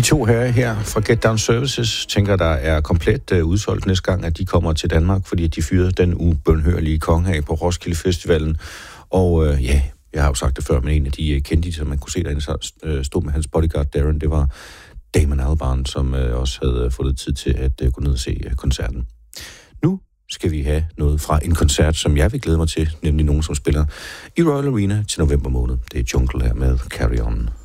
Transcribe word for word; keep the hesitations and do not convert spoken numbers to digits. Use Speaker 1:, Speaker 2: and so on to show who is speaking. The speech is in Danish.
Speaker 1: De to herrer her fra Get Down Services tænker, der er komplet uh, udsolgt næste gang, at de kommer til Danmark, fordi de fyrede den ubønhørlige konge af på Roskilde Festivalen. Og uh, ja, jeg har jo sagt det før, men en af de uh, kendte, som man kunne se derinde, så uh, stod med hans bodyguard Darren, det var Damon Albarn, som uh, også havde uh, fået tid til at uh, gå ned og se uh, koncerten. Nu skal vi have noget fra en koncert, som jeg vil glæde mig til, nemlig nogen, som spiller i Royal Arena til november måned. Det er Jungle her med Carry On.